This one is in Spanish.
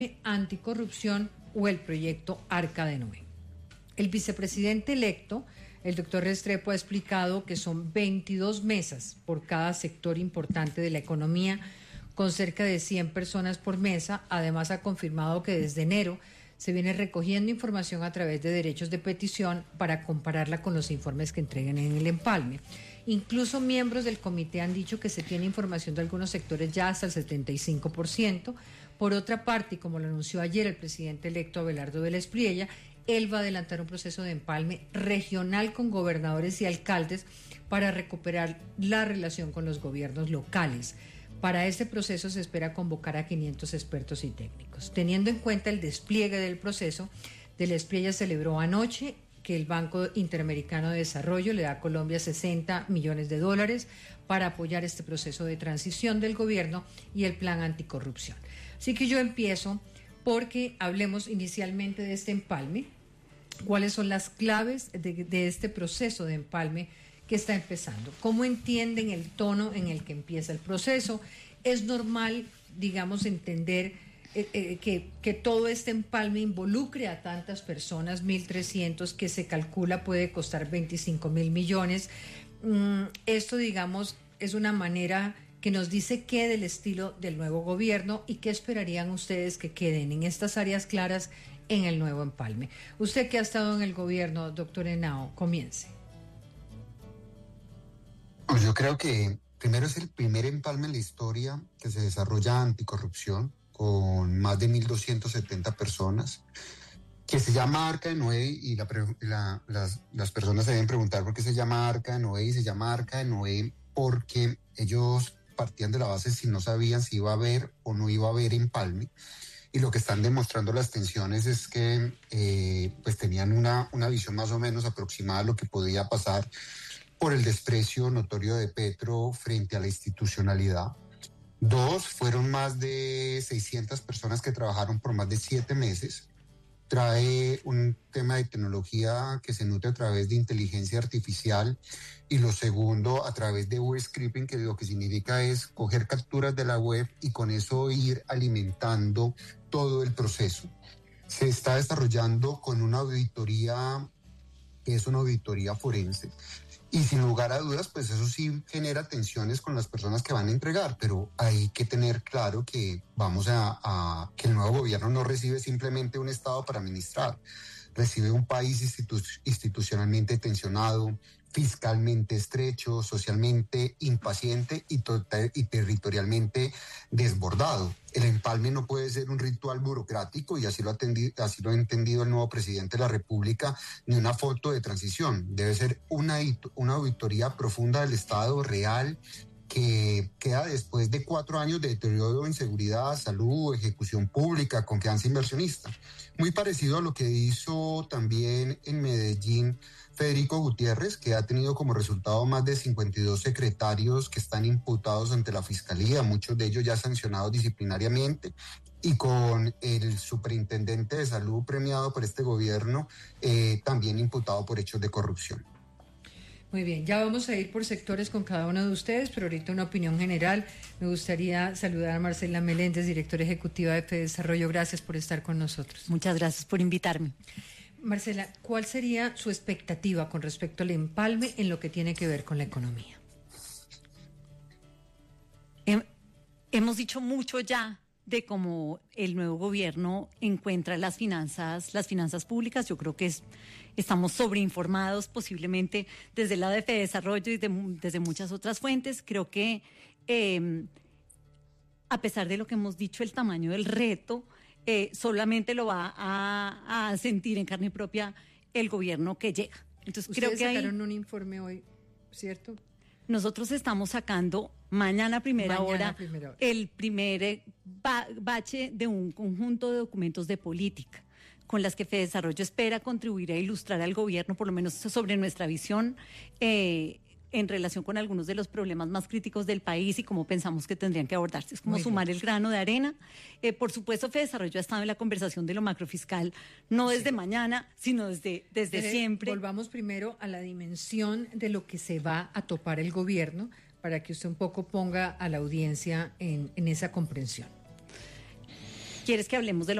anticorrupción o el proyecto Arca de Noé. El vicepresidente electo, el doctor Restrepo, ha explicado que son 22 mesas por cada sector importante de la economía, con cerca de 100 personas por mesa. Además, ha confirmado que desde enero se viene recogiendo información a través de derechos de petición para compararla con los informes que entreguen en el empalme. Incluso miembros del comité han dicho que se tiene información de algunos sectores ya hasta el 75%. Por otra parte, y como lo anunció ayer el presidente electo Abelardo Vélez Priella, él va a adelantar un proceso de empalme regional con gobernadores y alcaldes para recuperar la relación con los gobiernos locales. Para este proceso se espera convocar a 500 expertos y técnicos. Teniendo en cuenta el despliegue del proceso, Vélez Priella celebró anoche que el Banco Interamericano de Desarrollo le da a Colombia $60 millones para apoyar este proceso de transición del gobierno y el plan anticorrupción. Así que yo empiezo porque hablemos inicialmente de este empalme, cuáles son las claves de este proceso de empalme que está empezando. ¿Cómo entienden el tono en el que empieza el proceso? Es normal, digamos, entender que todo este empalme involucre a tantas personas, 1.300, que se calcula puede costar 25.000 millones. Esto, digamos, es una manera que nos dice qué del estilo del nuevo gobierno y qué esperarían ustedes que queden en estas áreas claras en el nuevo empalme. Usted que ha estado en el gobierno, doctor Henao, comience. Pues yo creo que primero es el primer empalme en la historia que se desarrolla anticorrupción, con más de 1.270 personas, que se llama Arca de Noé, y las personas se deben preguntar por qué se llama Arca de Noé, y se llama Arca de Noé porque ellos partían de la base si no sabían si iba a haber o no iba a haber empalme, y lo que están demostrando las tensiones es que pues tenían una visión más o menos aproximada de lo que podía pasar por el desprecio notorio de Petro frente a la institucionalidad. Dos, fueron más de 600 personas que trabajaron por más de 7 meses. Trae un tema de tecnología que se nutre a través de inteligencia artificial, y lo segundo a través de web scraping, que lo que significa es coger capturas de la web y con eso ir alimentando todo el proceso. Se está desarrollando con una auditoría que es una auditoría forense. Y sin lugar a dudas, pues eso sí genera tensiones con las personas que van a entregar, pero hay que tener claro que que el nuevo gobierno no recibe simplemente un Estado para administrar, recibe un país institucionalmente tensionado, fiscalmente estrecho, socialmente impaciente y territorialmente desbordado. El empalme no puede ser un ritual burocrático, y así lo ha entendido el nuevo presidente de la República, ni una foto de transición. Debe ser una auditoría profunda del Estado real, que queda después de 4 años de deterioro en seguridad, salud, ejecución pública, confianza inversionista. Muy parecido a lo que hizo también en Medellín Federico Gutiérrez, que ha tenido como resultado más de 52 secretarios que están imputados ante la Fiscalía, muchos de ellos ya sancionados disciplinariamente, y con el superintendente de salud premiado por este gobierno, también imputado por hechos de corrupción. Muy bien, ya vamos a ir por sectores con cada uno de ustedes, pero ahorita una opinión general. Me gustaría saludar a Marcela Meléndez, directora ejecutiva de FEDesarrollo. Gracias por estar con nosotros. Muchas gracias por invitarme. Marcela, ¿cuál sería su expectativa con respecto al empalme en lo que tiene que ver con la economía? Hemos dicho mucho ya de cómo el nuevo gobierno encuentra las finanzas públicas. Yo creo que estamos sobreinformados, posiblemente desde el lado de FEDesarrollo y desde muchas otras fuentes. Creo que a pesar de lo que hemos dicho, el tamaño del reto solamente lo va a sentir en carne propia el gobierno que llega. Entonces, ustedes sacaron un informe hoy, ¿cierto? Nosotros estamos sacando mañana a primera hora el primer bache de un conjunto de documentos de política con las que FEDesarrollo espera contribuir a ilustrar al gobierno, por lo menos sobre nuestra visión en relación con algunos de los problemas más críticos del país y cómo pensamos que tendrían que abordarse. Es como sumar el grano de arena. Por supuesto, FEDesarrollo ha estado en la conversación de lo macrofiscal, no desde mañana, sino desde siempre. Volvamos primero a la dimensión de lo que se va a topar el gobierno, para que usted un poco ponga a la audiencia en esa comprensión. ¿Quieres que hablemos de lo